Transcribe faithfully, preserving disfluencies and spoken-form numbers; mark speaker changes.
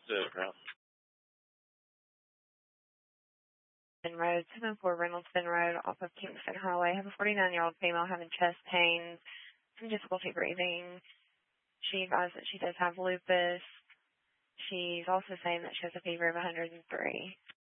Speaker 1: it, bro.
Speaker 2: Road, seven four Reynoldston Road off of Kingston Highway. I have a forty-nine-year-old female having chest pains, some difficulty breathing. She advised that she does have lupus. She's also saying that she has a fever of one hundred three.